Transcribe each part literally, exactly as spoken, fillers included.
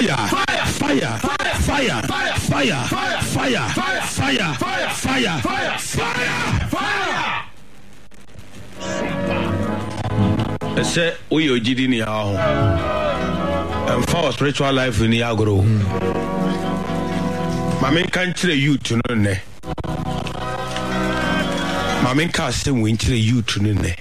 Fire, fire, fire, fire, fire, fire, fire, fire, fire, fire, fire, fire. I say, we are Jidini Yaho. And for spiritual life in Yagro. Mammy can't tell you to know. Mammy can't say we tell you to know.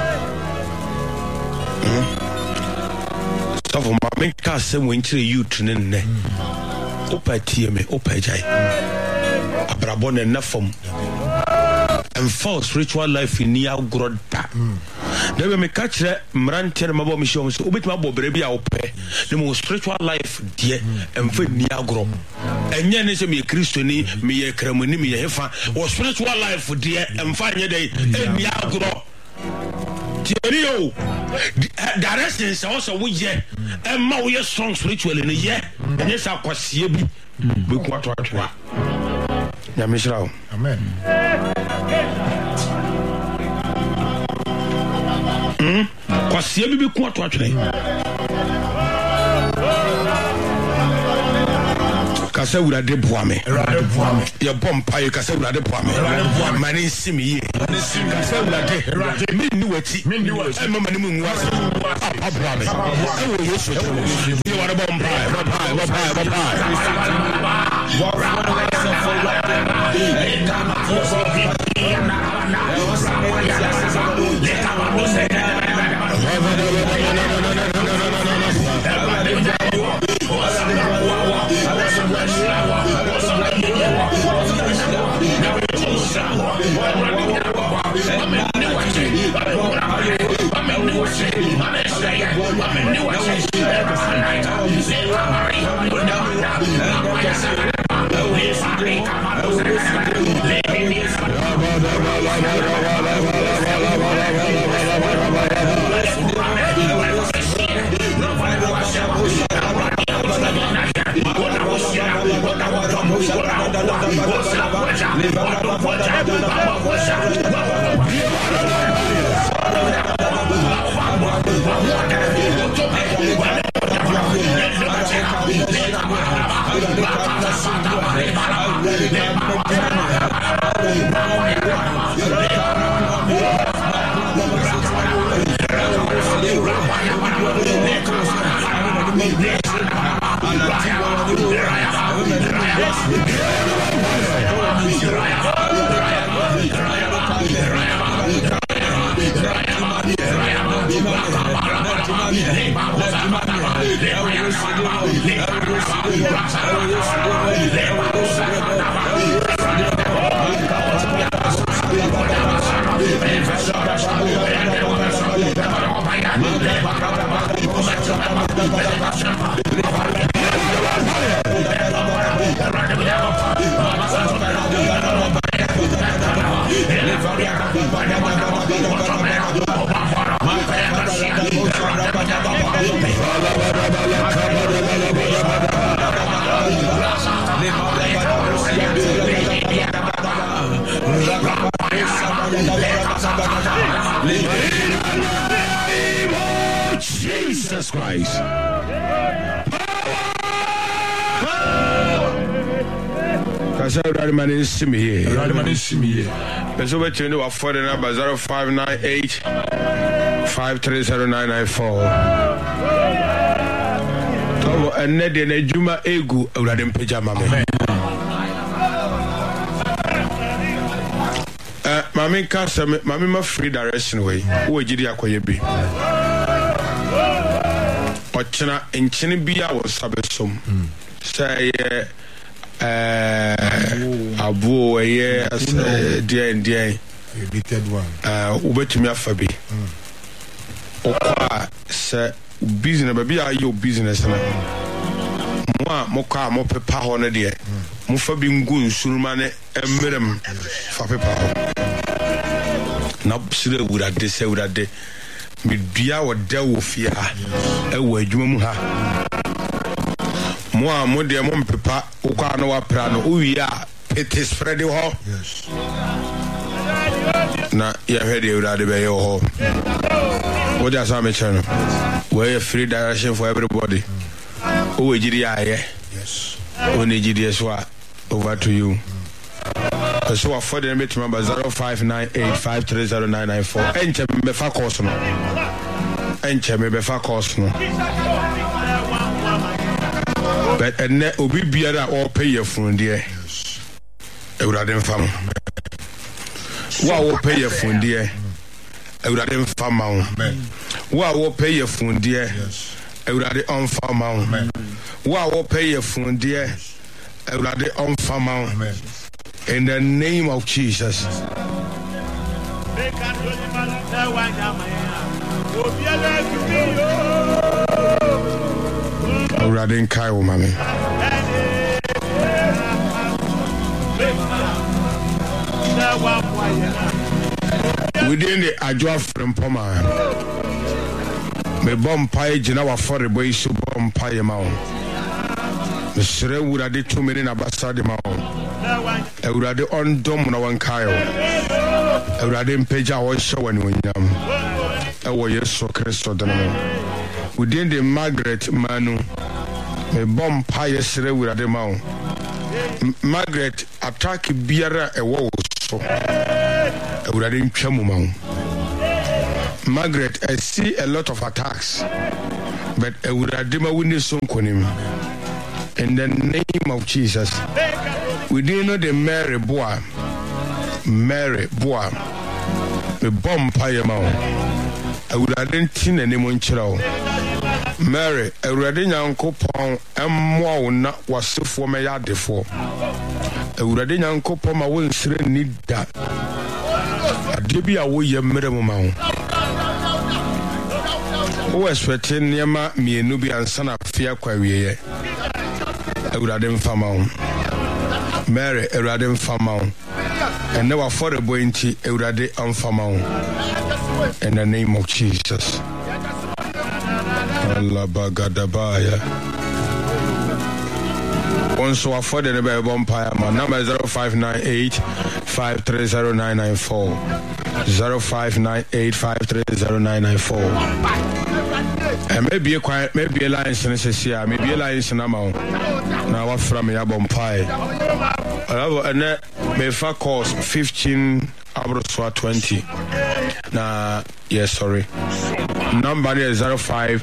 So for Mammy can't say we tell you to know. Opa T M, Opa Jai. Abrabon enough from. And for spiritual life in Yagro. Never me catch that Mrantian Mabo Mission, so bit my baby out pay the most spiritual life, dear, and for Niagro. And yen is me Christian, me a Cremoni, me a Hefa, or spiritual life, dear, and find your day, and Niagro. Dear, the essence also we yet, and more we are strong spiritually in a year, and yes, I was see we want to try. Yamishra, amen. Hmm? Kwasi ebi bi ku ato atwene. Kasa wurade boa me. Wurade boa me. Ye bompa ye kasa wurade boa me. Wurade boa me. Mani simi ye. Mani simi. Kasa wurade. Wurade me ni wati. Me ni wati. E mo mani mu nwa se. Papa boa me. E wo Yesu to. Ye ware bompa. Bompa, bompa, bompa. Jesus Christ. Kasa urare mani simi ye. Urare mani simi ye. Peso be chendo wa for the number zero five nine eight five three zero nine nine four. Tomo enne de na juma egu urare mpeja mama. Eh mami kasa mami ma free direction way. Wo gidi akoye bi. Ochina enchini bia wo sabesom. Say eh abu eye dia dia limited one. Uh ubetumi afabi. Okwa se business ba bia your business na. Mo mo ka mo pepa ho ne de. Mo fa bi ngu nsuruma ne emerem fa pepa ho. Na sire wurade se wurade me bia wo da wo fia e wo adwuma mu ha. Mo a mo de mo mpepa ukwa na wa pra no uwi a it is spread ho. Yes. Na ya heard you that be ho. What does that mean? Where free direction for everybody. O ejiri aye. Yes. O ne ejiri eswa. Over to you. So I for the number number zero five nine eight five three zero nine nine four. Enche me fa course no. Enche me be fa course no. But and obi biara or pay your phone there. Ewurade mfa mo. Wa wo pay your phone there. Ewurade mfa ma wo. Wa wo pay your phone there. Ewurade onfa ma wo. Wa wo pay your phone there. Ewurade onfa ma wo. In the name of Jesus. Ewurade nkai wo mame. Within the Ajwa from Poma, me bomb pie, Jinawa for the boy, so bomb pie mount. The Sere would have did two million abasa the mount. I would have on dom no one Kyle. I would have been page our show when we yam. I was yes so Christo Dynamo. Within the Margaret Manu, me bomb pie Sere would have the mount. Margaret attack Biara a wall so. I would have been Chamumau. Margaret, I see a lot of attacks, but I would have done winning some conim. In the name of Jesus, we didn't know the Mary Bois, Mary Bois, the bomb pie mount. I would have done tin and lemon chill. Mary, I would have done Uncle Pong and more not was so for my yard before. I would have done Uncle Pong, I wouldn't need that. Debi awo ye mere mo mawo o expect niema mienu bi ansa na fia kwa wieye Ewurade mfa mawo Mary Ewurade mfa mawo ene wa for the boy nti Ewurade amfa mawo in the name of Jesus. Allah bagadabaya. Also afford the number vampire man number zero five nine eight five three zero nine nine four zero five nine eight five three zero nine nine four. And maybe a quiet maybe a line since here, maybe a line in amount. Now what from a vampire? And that may for cost fifteen abroad twenty. Nah, yes, sorry. Number is zero five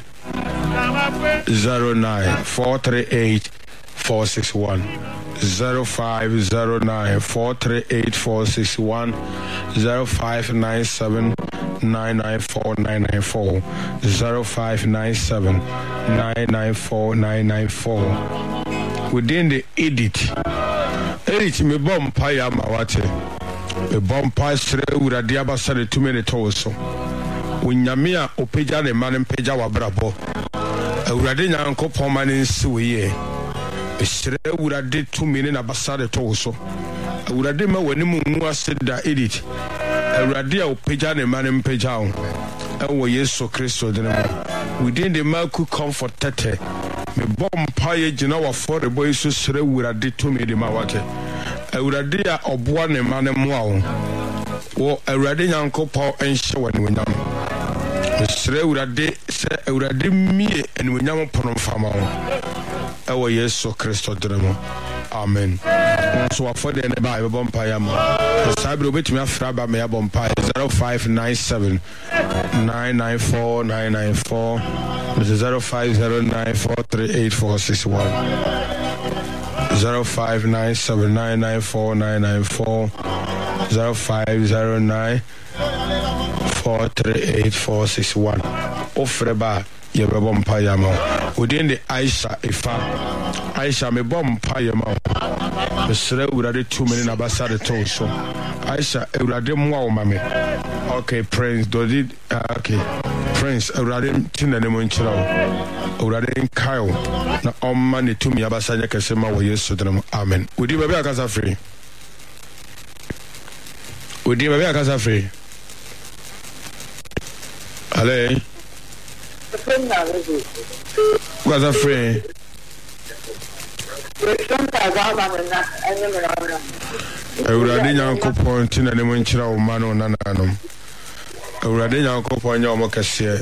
zero nine four three eight four six one zero five zero nine four three eight four six one zero five nine seven nine nine four nine nine four zero five nine seven nine nine four nine nine four. Within the edit, edit me bomb paya mawate me bomb paya sre ura diaba sare two minutes also. Unyamia opeja ne man peja wa brabo. Urade nyanko pomani suye. Esre urade two minutes abasade to so. Urade ma wani mu aseda edit. Urade opeja ne man peja on. Ewo Yesu Kristo denemo. Within the Malku comfort tete. Me bomb pie jina wa for the boy so sre urade two minutes mawate. Urade ya oboa ne man mo wo urade nyanko po enhye wani wonyam. Sre urade se urade mie eni wonyam pono fama wo. Ewo Yesu Kristo denemo. Amen. So for the neba e bomb pie am. Sabre obetimi afra ba me bomb pie zero five nine seven nine nine four nine nine four zero five zero nine four three eight four six one zero five nine seven nine nine four nine nine four zero five zero nine four three eight four six one. Ofreba ye be bomb pie am. Within the Aisha Ifa Aisha me bomb pie am. Mesre urade two minutes abasade to so. Aisha urade mo mame. Okay, Prince did uh, okay. Prince urade tinna ne mo nchira wo. Urade Kyle na omma ne tumi abasanya kesema wo Yesu drum. Amen. Udi baby akasa free. Udi baby akasa free. Ale. Akasa free. Ewurade nyanko ponti na ne mo nchira wo ma no nananom. Awurade Nyankopɔn nya omo kese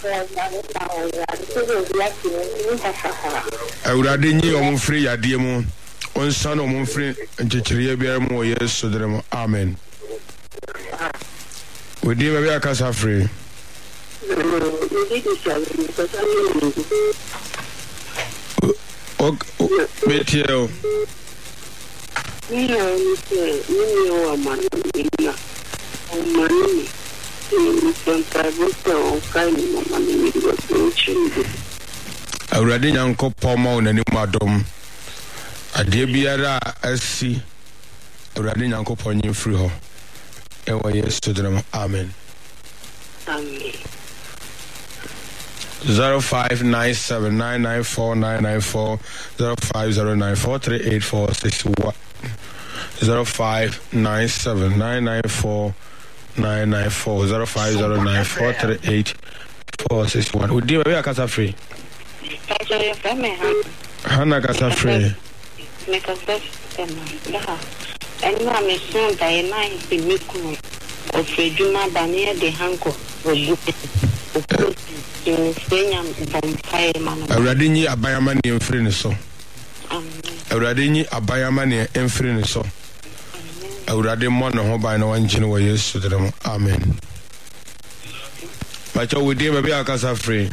Awurade nyi omo free yade mu onsan omo free nchechiriye biara mu Yesu diremo amen Odi baby akasa free Ok Betio Ni ni ni o amana ni o mani Awurade Nyankopɔn ma wona nimu adom ade biara asi Awurade Nyankopɔn nyi free ho ewa Yesu dinam amen amen zero five nine seven nine nine four nine nine four zero five zero nine four three eight four six one zero five nine seven nine nine four nine nine four zero five zero nine four three eight four six one. Udi baby akasa free. Hana kasa free. Me kasa tema. Eni wa me son da ena ibi miku. Ofrejuma bani de hanko obu. Obu. Ni senya bompae mama. Awurade nyi abayama ne mfiri ne so. Amen. Awurade nyi abayama ne mfiri ne so. Awurade mo no ho ban na wanjine wo Yesu direm amen Bacha wudi baby akasa free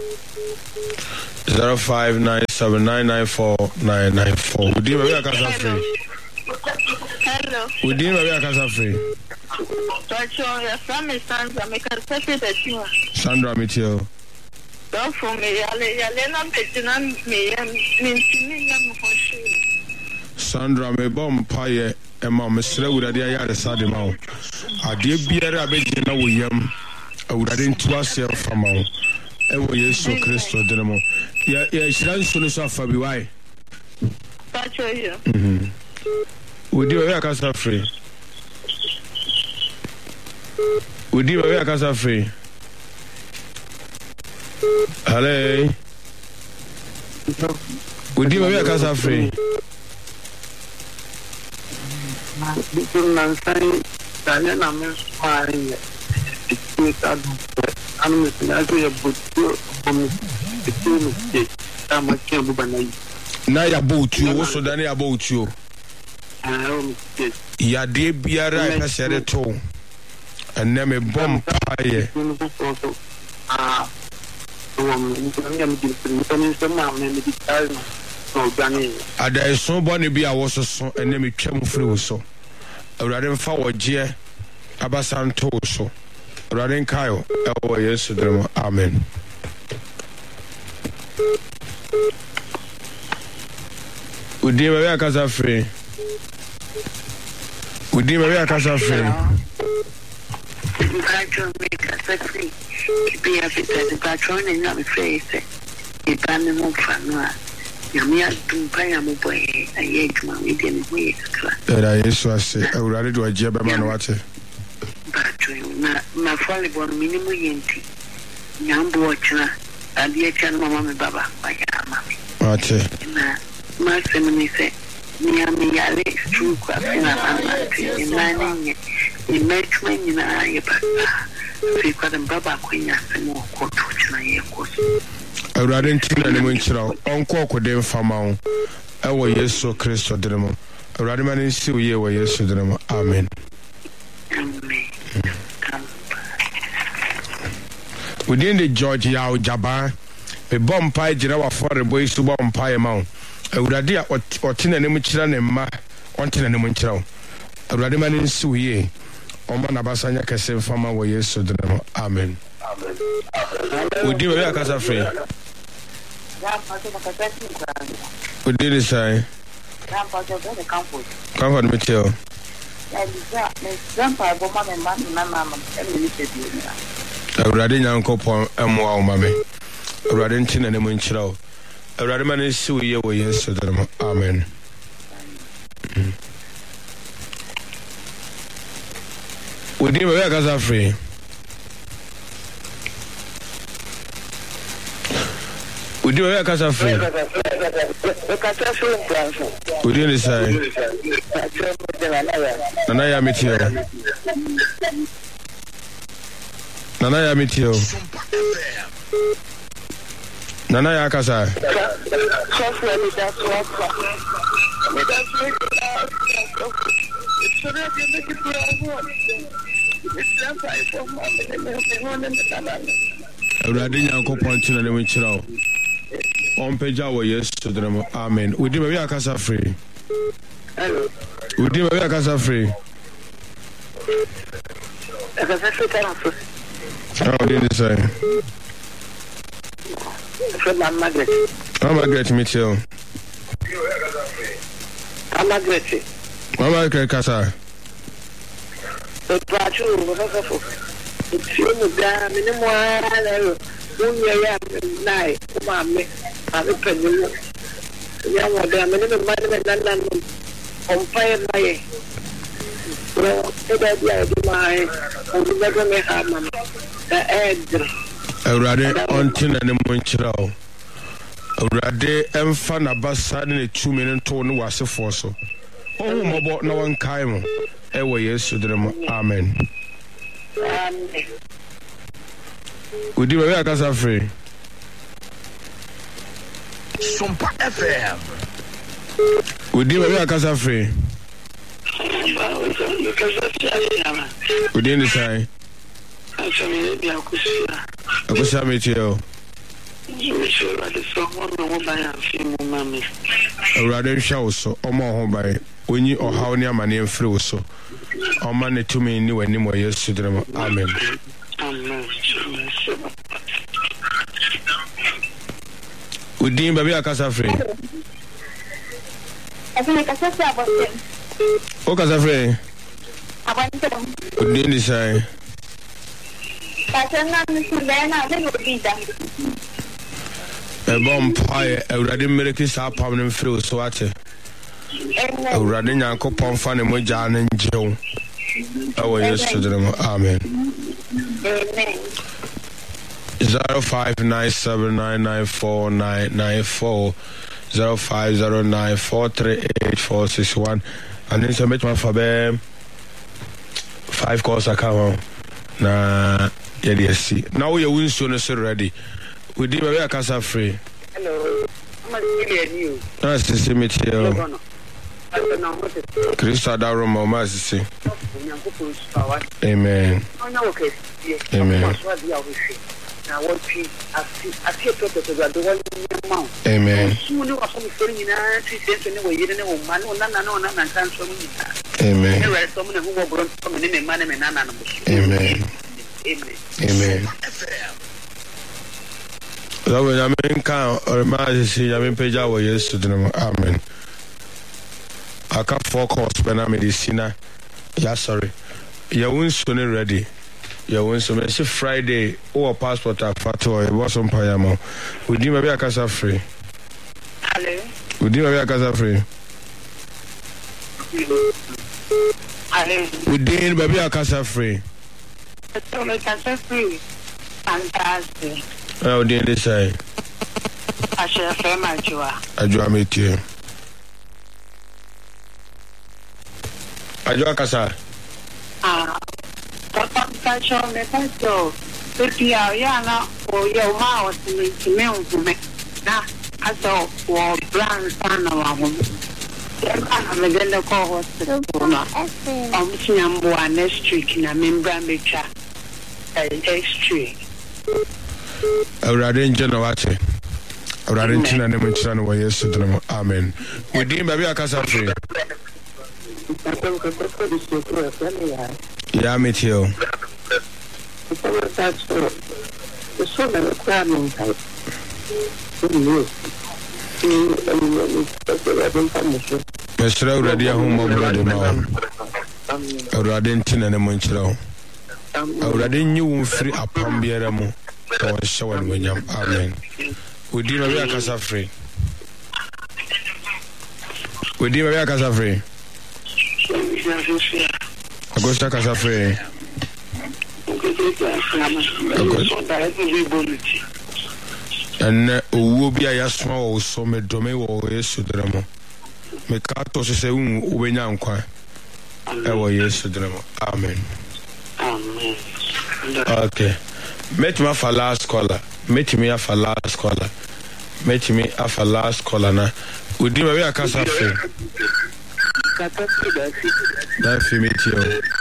zero five nine seven nine nine four nine nine four wudi baby akasa free Hello wudi baby akasa free Bacha ya family Sandra me ka sese de tiwa Sandra Mitio Don't for me yale yale na betina me ya mintini ya mhoshi Sandra me bom paye Emma mesra wurade ayare sade ma wo ade biara abegina wo yam awurade ntu ase fama wo ewo Yesu Kristo dinemo ya ya shiran sunu so afa bi wai Pacho yo mhm odi we akasa free odi we akasa free Hello odi we akasa free Bikin nan sai tanya namin Maria. Kita anu mesti ya butuh bom itu mesti sama kia bubanai. Na ya botu wo so dane ya botu. Ah mesti. Ya de biara e kasere to. Enne me bom paye. Ah. Wong ni kan mi distributor ni sama me medical. Ada eso boni bi a wo soso enne me twam free wo so awurade mfa woje abasanto wo so awurade nkayo ewo Yesu drum amen udi baby akasa free udi baby akasa free Patron make us free be a bit the patron and not face it ban mo fanwa Yamia tumpaya mo boy aye tuma we dey we kra era Yesu ase awurade do agye be ma no wate Patron na na fali bon minimum yenti nyambo ochna ade chan mama me baba ya mama wate na ma semini se ni ami yale true kwa na na na ni ni metchman ni na ye pa fi kwa baba kwenya se mo ko to chna ye ko awurade ntina ne mo nkyiraw onko okode mfama wo ewo Yesu Kristo diremo awurade ma ne nsi wo ye wo Yesu diremo amen amen within the George ya ojaba me bompa gira wa for boy su bompa ye ma wo awurade a otina ne mo kyira ne ma ontina ne mo nkyiraw awurade ma ne nsi wo ye oma na basanya kese mfama wo Yesu diremo amen amen odi we akasa free What did he say? Comfort me too. Awurade Nyankopɔn amwa wo mame. Awurade ntina ne mo nkyiraw. Awurade ma ne si wo ye wo Yesu drum. Amen. Wodi me we akasa free. Would you ever catch free? Would you say? And I am it here. Nana ya mitio. Nana ya kasa. Awurade Nyankopɔn tena ne mu kyerɛ wo. Ɔmpagya wɔ Yesu din mu. Amen. Udi ma wi akasa free. Hello. Udi ma wi akasa free. Akasa free kana free. Oh, did you say? From Margaret. Oh, Margaret Mitchell. I'm Margaret. Oh, Margaret Kasa. The Pachu was a it's you, the minimum. One year, night, mammy, I'm a penny. Young, the minimum money than umpire my. Well, it's my own never may have money. The egg. Awurade ontin ane monchirawo. Awurade emfa na basa ne tumi ne to ne wasefo so. Ohu mobo na wankae mo. Ewo Yesu dire mo. Amen. Amen. Udi ba ya kasa free. Sompa F M. Udi ba ya kasa free. Udi ni sai. Akusa metio. Awurade hwa wo so omo ho bai onyi ohaw ne amane mfiri wo so oma ne tumi ni wani mo Yesu dire mo. Amen. Amen. Udin baby akasa free. Asante kasa abose. O kasa free. Abante. Udin ni sai. Kasa na nsulena de lobida. E bom pai Awurade mmereki sa pam ne mfiri wo so ate. Awurade Nyankopɔn fa ne mogya ne njew. Awo Yesu dire mo. Amen. Amen. Zero five nine seven nine nine four nine nine four zero five zero nine four three eight four six one and then submit my fabe five calls account na yeah D S C. Now we are win so so ready. We did we are casa free. Hello. I'm a you. Nice to see me here. Christa Daro Mama see. Amen. Amen. Now what we I feel purpose of the one Amen. Soon you are from in a three cents anyway, you don't know, man, no, no, no, no, no, no, Amen. There are someone who will run from the name, man, and none. Amen. Amen. That way, I mean, count or majesty, I mean, page our yes to them. Amen. I can't focus when I'm medicina. Yeah, sorry. You won't soon ready. You won't so much Friday or passport at Fato, it was on Payamo. We did maybe a casa free. Hello. We did maybe a casa free. Hello. We did maybe a casa free. So make us free. Fantastic. Oh, did they say? I shall say my joy. I do meet you. I do a casa. Ah. Papa Pacho me Pacho. Pia yana o yo ma o me me o me. Na aso o brand sana wa ho. I'm going to call hospital. I'm going to next week in a member mecha. Next week. Awurade nje na wache. Awurade ntina ne menchira no wa Yesu drum. Amen. We din baby akasa free. Ya metio. Mesra Awurade ahumma brade ma. Awurade ntina ne menchira. Awurade nyi wo free apam biara mu. Ka shawa no nyam. Amen. We din baby akasa free. We din baby akasa free. Agosta casa free. And owo bia ya sma wo so me dome wo Yesu dremo. Me ka to se un ubenya nkwa. E wo Yesu dremo. Amen. Amen. Okay. Met me for last caller. Met me for last caller. Met me for last caller na. Udi me we akasa fe. Kata fi da fi. Da fi me ti o.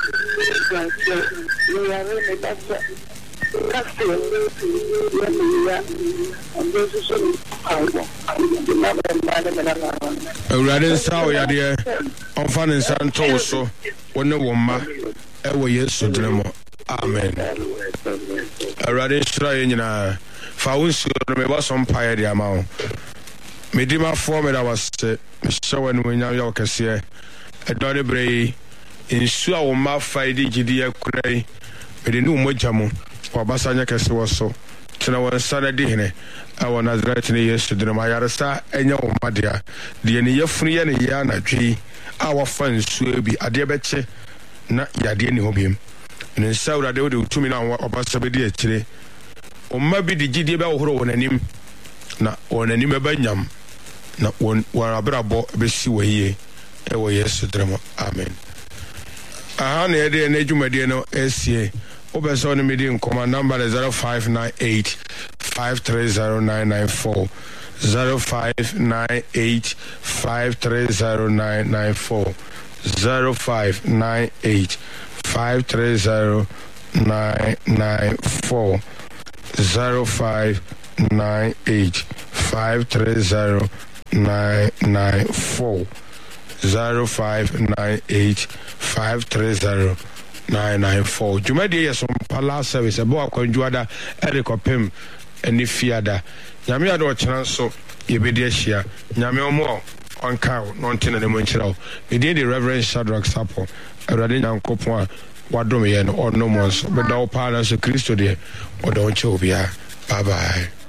Yo ya re me da fa. Kasi yo ya ya. Ando so so awo. Na ba ma na na na. Awurade nsa o yade onfa ne nsa nto so wone wo mma e wo Yesu dinemo. Amen. Awurade nsa ye nyina fa wo nsuo no me ba so mpae de ama wo. Medima fo me da wase me hyewa no nya ya okese e dore brei nsuo a wo ma fa di gidi akurai me de no mogyamu obasanya kese wo so tena won sana di hene awo Nazareth ne Yesu dinemo ayaresa enya wo madea de ne yefunu ye ne ya na dwi a wo fa nsuo bi ade beche na yade ne hobiem ne nsa urade wo de utumi na obasa be di akire o ma bi di gidi be wo horo wonanim na wonanim be nyam na won warabrabo be si waye e wo Yesu dinemo. Amen. Aha ne de ne dwumade no esie obeso no medi nkoma number zero five nine eight five three zero nine nine four zero five nine eight five three zero nine nine four zero five nine eight five three zero nine nine four zero five nine eight five three zero nine nine four zero five nine eight five three zero nine nine four. Jumadi yes on palace service a boa konjuada erikopem eni fiada nyame ade o kyena so yebedi ahia nyame omo on cow non tin na monchirawo me dey the Reverend Shadrach Sapo awrade nyankopon a wadom ye no onno monso be dawo pa na so Kristo de o don che obia. Bye bye.